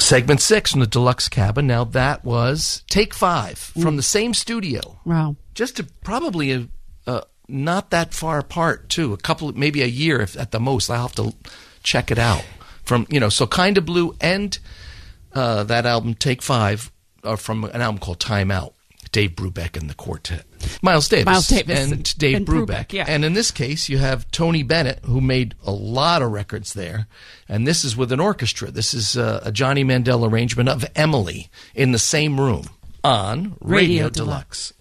Segment 6 from the Deluxe Cabin. Now that was Take 5 from the same studio. Wow. Just to probably not that far apart, too. Maybe a year at the most. I'll have to check it out. So Kinda Blue and that album, Take 5, are from an album called Time Out. Dave Brubeck and the Quartet. Miles Davis and Dave Brubeck. Yeah. And in this case, you have Tony Bennett, who made a lot of records there. And this is with an orchestra. This is a Johnny Mandel arrangement of Emily in the same room on Radio Deluxe.